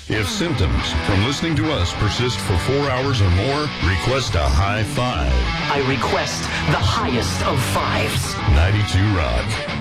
If symptoms from listening to us persist for 4 hours or more, request a high five. I request the highest of fives. 92 Rock.